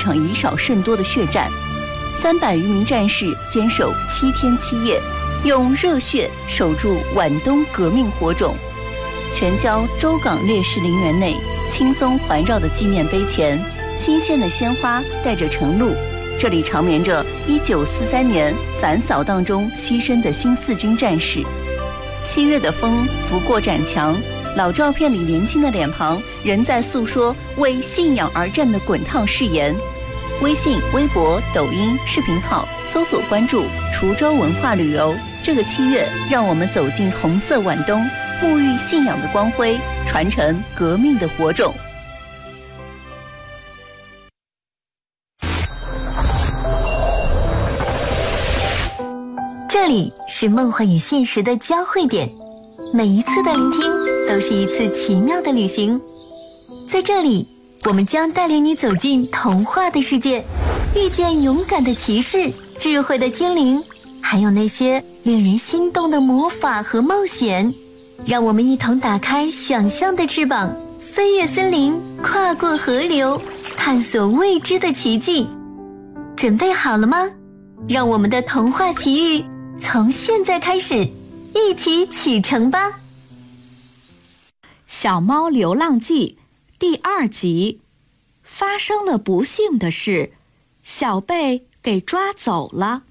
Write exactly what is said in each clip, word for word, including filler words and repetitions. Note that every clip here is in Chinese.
场以少胜多的血战，三百余名战士坚守七天七夜，用热血守住皖东革命火种。全郊周岗烈士陵园内，青松环绕的纪念碑前，新鲜的鲜花带着晨露。这里长眠着一九四三年反扫荡中牺牲的新四军战士。七月的风拂过展墙，老照片里年轻的脸庞仍在诉说为信仰而战的滚烫誓言。微信、微博、抖音视频号搜索关注滁州文化旅游。这个七月，让我们走进红色皖东，沐浴信仰的光辉，传承革命的火种。 这里是梦幻与现实的交汇点，每一次的聆听都是一次奇妙的旅行。在这里，我们将带领你走进童话的世界，遇见勇敢的骑士、智慧的精灵，还有那些令人心动的魔法和冒险。让我们一同打开想象的翅膀，飞越森林，跨过河流，探索未知的奇迹。准备好了吗？让我们的童话奇遇从现在开始，一起启程吧。 小猫流浪记第二集，发生了不幸的事，小贝给抓走了。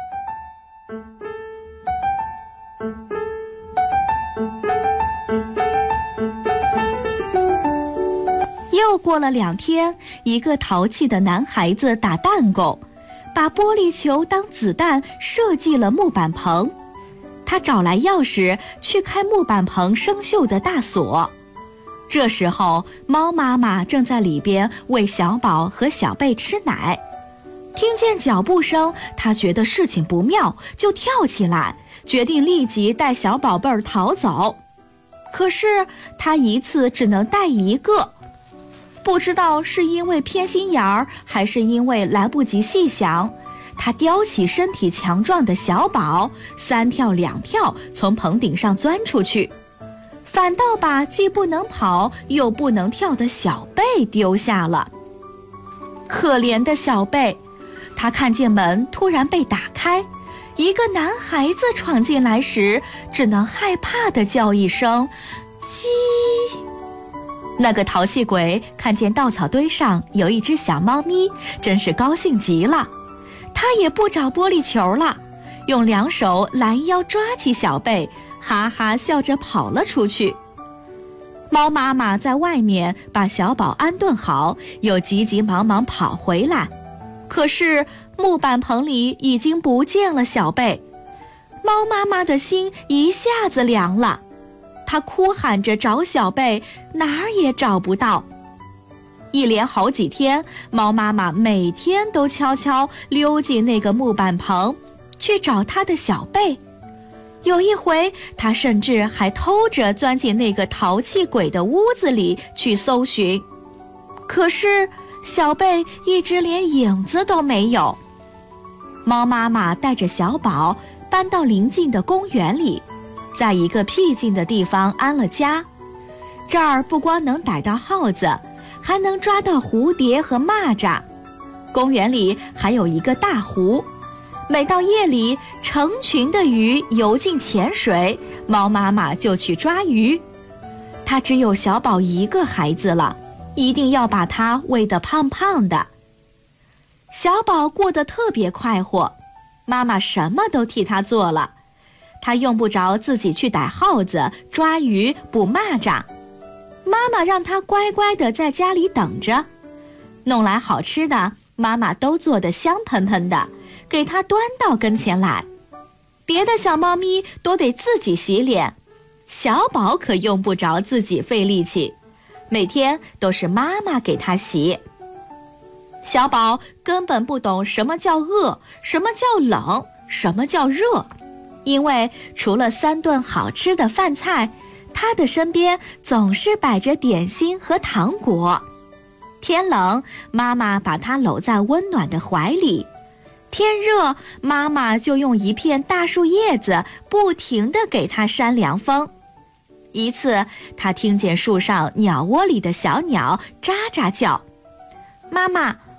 又过了两天，一个淘气的男孩子打弹弓，把玻璃球当子弹射进了木板棚。他找来钥匙去开木板棚生锈的大锁。这时候，猫妈妈正在里边喂小宝和小贝吃奶。听见脚步声，他觉得事情不妙，就跳起来，决定立即带小宝贝儿逃走。可是他一次只能带一个。不知道是因为偏心眼儿，还是因为来不及细想，他叼起身体强壮的小宝，三跳两跳从棚顶上钻出去，反倒把既不能跑又不能跳的小贝丢下了。可怜的小贝，他看见门突然被打开，一个男孩子闯进来时，只能害怕地叫一声鸡。那个淘气鬼看见稻草堆上有一只小猫咪，真是高兴极了。他也不找玻璃球了，用两手拦腰抓起小贝，哈哈笑着跑了出去。猫妈妈在外面把小宝安顿好，又急急忙忙跑回来。可是木板棚里已经不见了小贝，猫妈妈的心一下子凉了。他哭喊着找小贝，哪儿也找不到。一连好几天，猫妈妈每天都悄悄溜进那个木板棚，去找他的小贝。有一回，他甚至还偷着钻进那个淘气鬼的屋子里去搜寻。可是，小贝一直连影子都没有。猫妈妈带着小宝搬到邻近的公园里，在一个僻静的地方安了家。这儿不光能逮到耗子，还能抓到蝴蝶和蚂蚱。公园里还有一个大湖，每到夜里，成群的鱼游进浅水，猫妈妈就去抓鱼。她只有小宝一个孩子了，一定要把它喂得胖胖的。小宝过得特别快活，妈妈什么都替他做了。他用不着自己去逮耗子、抓鱼、捕蚂蚱，妈妈让他乖乖地在家里等着。弄来好吃的，妈妈都做得香喷喷的，给他端到跟前来。别的小猫咪都得自己洗脸，小宝可用不着自己费力气，每天都是妈妈给他洗。小宝根本不懂什么叫饿，什么叫冷，什么叫热，因为除了三顿好吃的饭菜，他的身边总是摆着点心和糖果。天冷，妈妈把他搂在温暖的怀里；天热，妈妈就用一片大树叶子不停地给他扇凉风。一次，他听见树上鸟窝里的小鸟喳喳叫：“妈妈，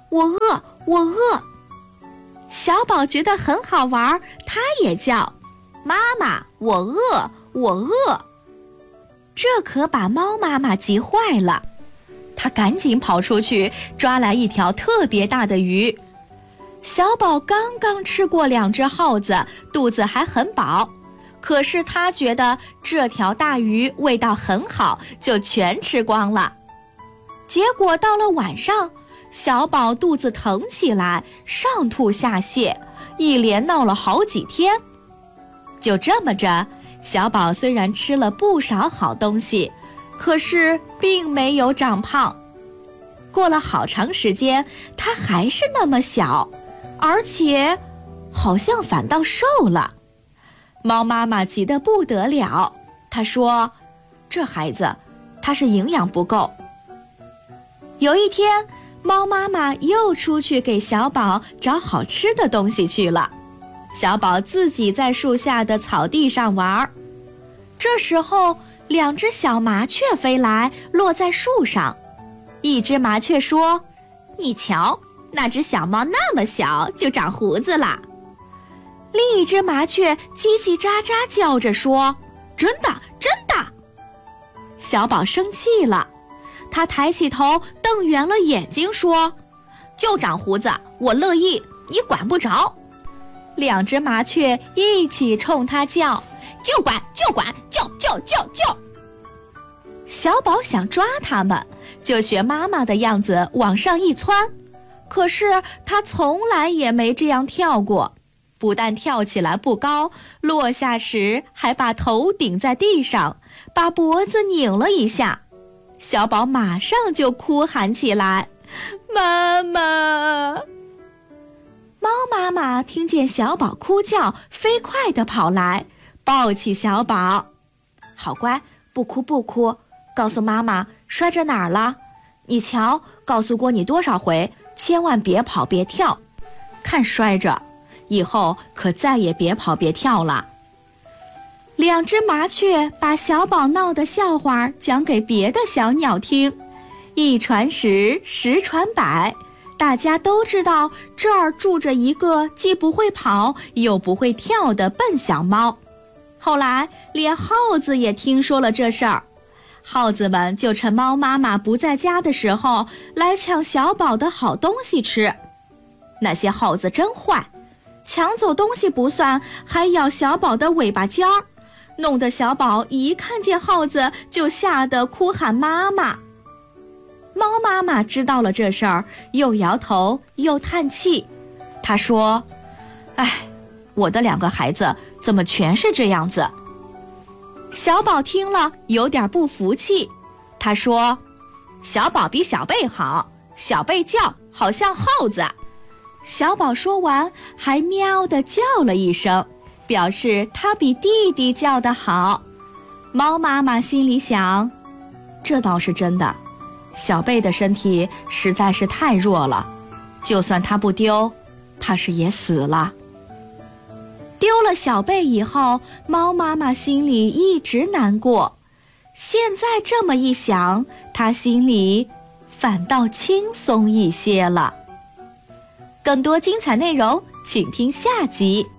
我饿，我饿。小宝觉得很好玩，他也叫妈妈，我饿，我饿。这可把猫妈妈急坏了，她赶紧跑出去抓来一条特别大的鱼。小宝刚刚吃过两只耗子，肚子还很饱，可是他觉得这条大鱼味道很好，就全吃光了。结果到了晚上，小宝肚子疼起来，上吐下泻，一连闹了好几天。就这么着，小宝虽然吃了不少好东西，可是并没有长胖。过了好长时间，他还是那么小，而且好像反倒瘦了。猫妈妈急得不得了，她说：“这孩子，他是营养不够。”有一天，猫妈妈又出去给小宝找好吃的东西去了。小宝自己在树下的草地上玩。这时候，两只小麻雀飞来，落在树上。一只麻雀说：“你瞧，那只小猫那么小，就长胡子了。”另一只麻雀叽叽喳喳叫着说：“真的，真的！”小宝生气了，他抬起头，瞪圆了眼睛说：“就长胡子，我乐意，你管不着。”两只麻雀一起冲他叫：“就管，就管，就就就就！”小宝想抓它们，就学妈妈的样子往上一窜，可是他从来也没这样跳过，不但跳起来不高，落下时还把头顶在地上，把脖子拧了一下。小宝马上就哭喊起来：“妈妈！”猫妈妈听见小宝哭叫，飞快地跑来，抱起小宝：“好乖，不哭不哭，告诉妈妈摔着哪儿了？你瞧，告诉过你多少回，千万别跑别跳，看摔着，以后可再也别跑别跳了。”两只麻雀把小宝闹的笑话讲给别的小鸟听，一传十，十传百，大家都知道这儿住着一个既不会跑又不会跳的笨小猫。后来连耗子也听说了这事儿，耗子们就趁猫妈妈不在家的时候来抢小宝的好东西吃。那些耗子真坏，抢走东西不算，还咬小宝的尾巴尖儿，弄得小宝一看见耗子就吓得哭喊妈妈。猫妈妈知道了这事儿，又摇头又叹气。她说：“哎，我的两个孩子怎么全是这样子？”小宝听了有点不服气，他说：“小宝比小贝好，小贝叫好像耗子。”小宝说完还喵地叫了一声，表示他比弟弟叫得好。猫妈妈心里想，这倒是真的，小贝的身体实在是太弱了，就算他不丢，怕是也死了。丢了小贝以后，猫妈妈心里一直难过，现在这么一想，她心里反倒轻松一些了。更多精彩内容，请听下集。